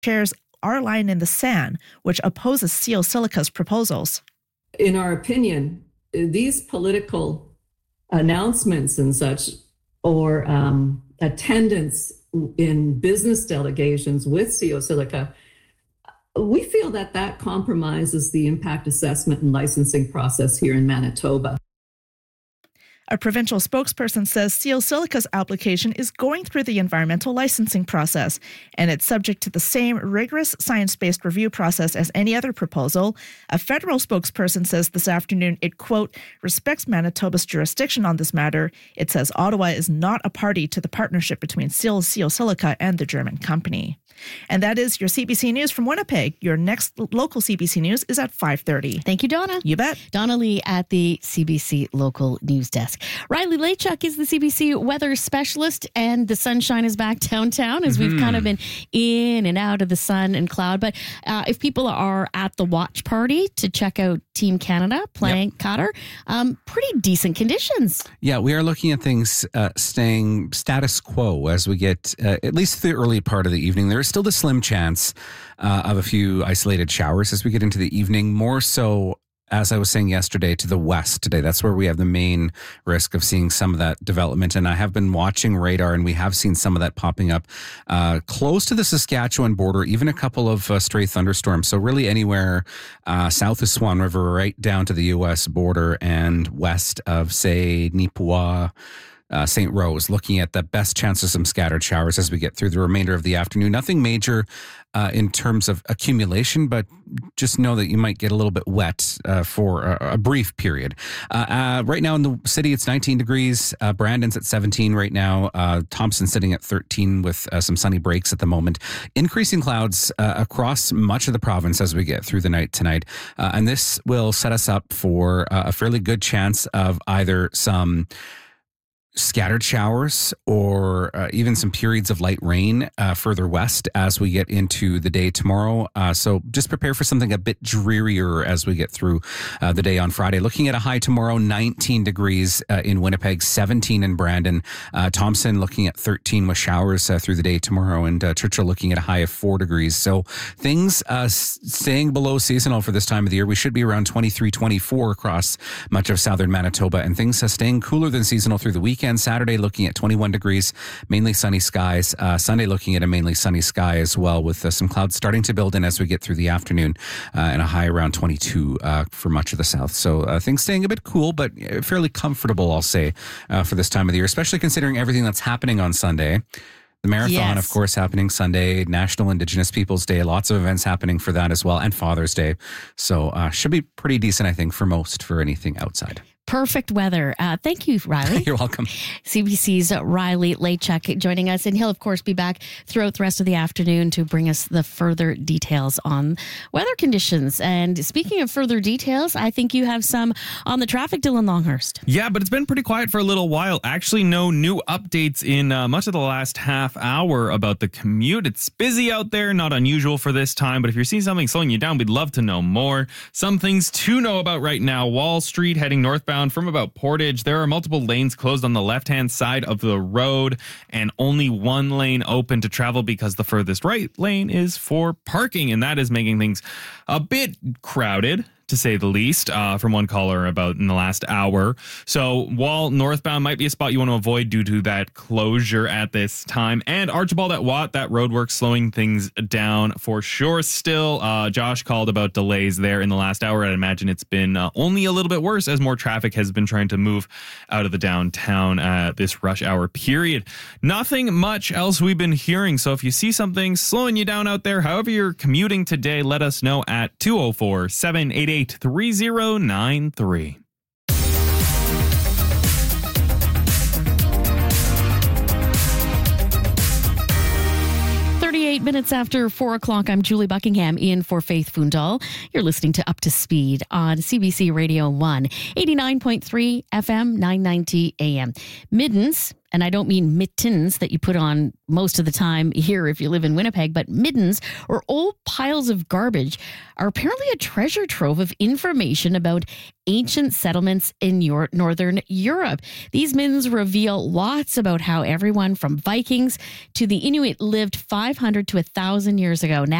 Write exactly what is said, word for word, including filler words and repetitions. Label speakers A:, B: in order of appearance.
A: shares our line in the sand, which opposes C O Silica's proposals.
B: In our opinion, these political announcements and such, or um, attendance in business delegations with C O Silica, we feel that that compromises the impact assessment and licensing process here in Manitoba.
A: A provincial spokesperson says C O Silica's application is going through the environmental licensing process, and it's subject to the same rigorous science-based review process as any other proposal. A federal spokesperson says this afternoon it, quote, respects Manitoba's jurisdiction on this matter. It says Ottawa is not a party to the partnership between C O Silica and the German company. And that is your C B C News from Winnipeg. Your next local C B C News is at five thirty.
C: Thank you, Donna.
A: You bet.
C: Donna Lee at the C B C Local News Desk. Riley Lachuk is the C B C weather specialist, and the sunshine is back downtown as mm-hmm. we've kind of been in and out of the sun and cloud. But uh, if people are at the watch party to check out Team Canada playing yep. Qatar, um, pretty decent conditions.
D: Yeah, we are looking at things uh, staying status quo as we get uh, at least the early part of the evening. There is still the slim chance uh, of a few isolated showers as we get into the evening, more so, as I was saying yesterday, to the west today. That's where we have the main risk of seeing some of that development. And I have been watching radar, and we have seen some of that popping up uh, close to the Saskatchewan border, even a couple of uh, stray thunderstorms. So really anywhere uh, south of Swan River, right down to the U S border and west of, say, Nipawin, Uh, Saint Rose, looking at the best chance of some scattered showers as we get through the remainder of the afternoon. Nothing major uh, in terms of accumulation, but just know that you might get a little bit wet uh, for a, a brief period. Uh, uh, right now in the city, it's nineteen degrees. Uh, Brandon's at seventeen right now. Uh, Thompson's sitting at thirteen with uh, some sunny breaks at the moment. Increasing clouds uh, across much of the province as we get through the night tonight. Uh, and this will set us up for uh, a fairly good chance of either some scattered showers or uh, even some periods of light rain uh, further west as we get into the day tomorrow. Uh, so just prepare for something a bit drearier as we get through uh, the day on Friday. Looking at a high tomorrow, nineteen degrees uh, in Winnipeg, seventeen in Brandon. Uh, Thompson looking at thirteen with showers uh, through the day tomorrow, and uh, Churchill looking at a high of four degrees. So things uh, staying below seasonal for this time of the year. We should be around twenty-three, twenty-four across much of southern Manitoba, and things uh, staying cooler than seasonal through the week. Saturday looking at twenty-one degrees, mainly sunny skies. Uh, Sunday looking at a mainly sunny sky as well, with uh, some clouds starting to build in as we get through the afternoon, uh, and a high around twenty-two uh, for much of the south. So uh, things staying a bit cool, but fairly comfortable, I'll say, uh, for this time of the year, especially considering everything that's happening on Sunday. The marathon, yes. of course, happening Sunday, National Indigenous Peoples Day, lots of events happening for that as well, and Father's Day. So uh, should be pretty decent, I think, for most, for anything outside.
C: Perfect weather. Uh, thank you, Riley.
D: You're welcome.
C: C B C's Riley Lachuk joining us, and he'll, of course, be back throughout the rest of the afternoon to bring us the further details on weather conditions. And speaking of further details, I think you have some on the traffic, Dylan Longhurst.
E: Yeah, but it's been pretty quiet for a little while. Actually, no new updates in uh, much of the last half hour about the commute. It's busy out there, not unusual for this time, but if you're seeing something slowing you down, we'd love to know more. Some things to know about right now. Wall Street heading northbound from about Portage. There are multiple lanes closed on the left-hand side of the road and only one lane open to travel because the furthest right lane is for parking, and that is making things a bit crowded, to say the least, uh, from one caller about in the last hour. So Wall northbound might be a spot you want to avoid due to that closure at this time. And Archibald at Watt, that roadwork slowing things down for sure still. Uh, Josh called about delays there in the last hour. I'd imagine it's been uh, only a little bit worse as more traffic has been trying to move out of the downtown at this rush hour period. Nothing much else we've been hearing. So if you see something slowing you down out there, however you're commuting today, let us know at two oh four, seven eight eight, three oh nine three.
C: thirty-eight minutes after four o'clock, I'm Julie Buckingham in for Faith Fundal. You're listening to Up to Speed on C B C Radio one, eighty-nine point three F M, nine ninety A M. Middens and I don't mean mittens that you put on most of the time here if you live in Winnipeg, but middens or old piles of garbage are apparently a treasure trove of information about ancient settlements in your northern Europe. These middens reveal lots about how everyone from Vikings to the Inuit lived five hundred to one thousand years ago. Now